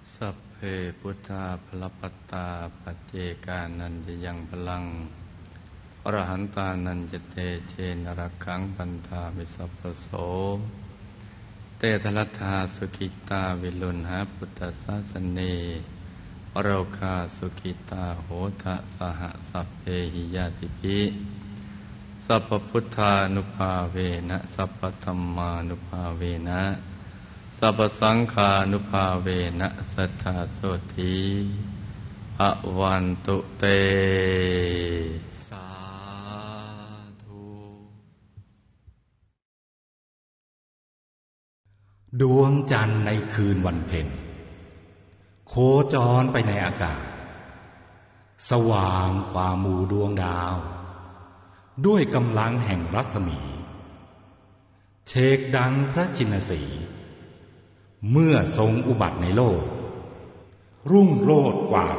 สัพเพพุทธาภลปัตตาปัจเจกานันจะยังพลังอรหันตานันจะเตเชนรักขังปันธามิสัพพโสเตทลัทธาสุขิตาวิลุณหาพุทธศาสเนอโรคาสุขิตาโหทะสหสัพเพหิยาติภิสัพพพุทธานุภาเวนะสัพพธัมมานุภาเวนะสัพพสังฆานุภาเวนะสัทธาโสธีภวันตุเตสาธุดวงจันทร์ในคืนวันเพ็ญโคจรไปในอากาศสว่างกว่าหมู่ดวงดาวด้วยกำลังแห่งรัศมีเชกดังพระชินสีเมื่อทรงอุบัติในโลกรุ่งโรจน์กว่า